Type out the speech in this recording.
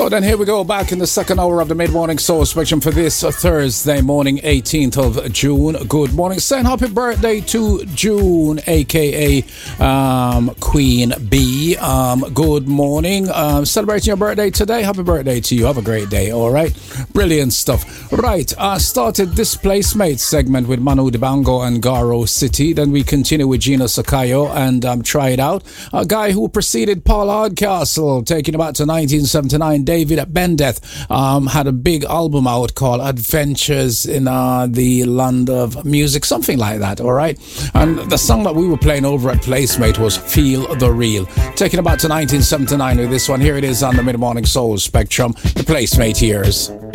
So then here we go, back in the second hour of the mid-morning soul spectrum for this Thursday morning, 18th of June. Good morning. Saying happy birthday to June, aka Queen Bee. Good morning. Celebrating your birthday today. Happy birthday to you. Have a great day. All right. Brilliant stuff. Right. I started this Placemate segment with Manu Dibango and Garo City. Then we continue with Gino Sakayo and Try It Out. A guy who preceded Paul Hardcastle, taking about to 1979. David Bendeth had a big album out called Adventures in the Land of Music, something like that, all right? And the song that we were playing over at Placemate was Feel the Real, taking about to 1979 with this one. Here it is on the Mid-Morning Soul Spectrum, the Placemate years.